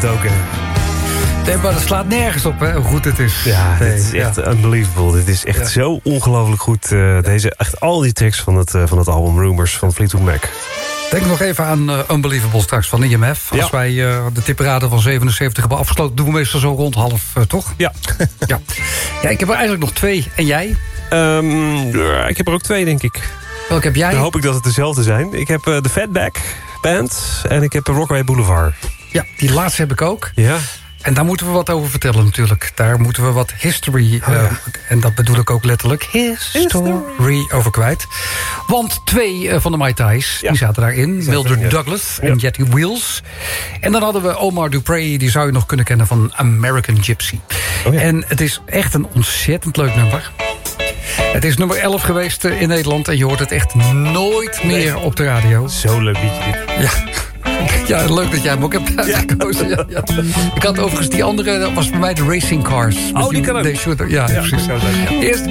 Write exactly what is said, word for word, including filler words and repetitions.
het ook, hè. Nee, maar dat slaat nergens op, hè, hoe goed het is. Ja, nee, dit is echt ja. unbelievable. Dit is echt ja. zo ongelooflijk goed. Uh, deze, echt al die tracks van het, uh, van het album Rumors van Fleetwood Mac. Denk nog even aan uh, Unbelievable straks van I M F. Als ja. wij uh, de tipperaden van zevenenzeventig hebben afgesloten... doen we meestal zo rond half, uh, toch? Ja. ja. Ja, ik heb er eigenlijk nog twee. En jij? Um, ik heb er ook twee, denk ik. Welke heb jij? Dan hoop ik dat het dezelfde zijn. Ik heb uh, de Fatback Band en ik heb Rockaway Boulevard. Ja, die laatste heb ik ook. Ja. En daar moeten we wat over vertellen natuurlijk. Daar moeten we wat history, uh, oh ja. en dat bedoel ik ook letterlijk, history, history. over kwijt. Want twee uh, van de Mai Tais, ja. die zaten daarin. Die Mildred ja. Douglas en ja. Jetty Wheels. En dan hadden we Omar Dupree, die zou je nog kunnen kennen van American Gypsy. Oh ja. En het is echt een ontzettend leuk nummer. Het is nummer elf geweest in Nederland en je hoort het echt nooit meer nee. op de radio. Zo leuk liedje dit. Ja. Ja, leuk dat jij hem ook hebt uitgekozen. Ja, ja. Ik had overigens die andere, dat was bij mij de Racing Cars. Oh, die kan ook. Ja, ja, precies. Zo leuk. Ja. Eerst